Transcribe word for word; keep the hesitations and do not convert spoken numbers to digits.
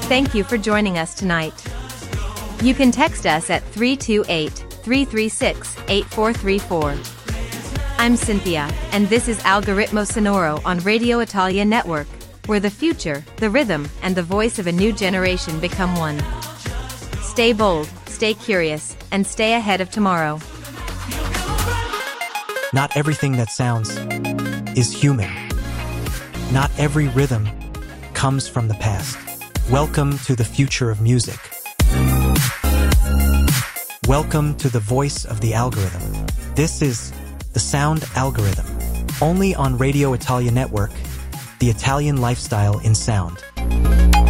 Thank you for joining us tonight. You can text us at three two eight, three three six, eight four three four. I'm Cynthia, and this is Algoritmo Sonoro on Radio Italia Network, where the future, the rhythm, and the voice of a new generation become one. Stay bold, stay curious, and stay ahead of tomorrow. Not everything that sounds is human. Not every rhythm comes from the past. Welcome to the future of music. Welcome to the voice of the algorithm. This is the Sound Algorithm, only on Radio Italia Network, the Italian lifestyle in sound.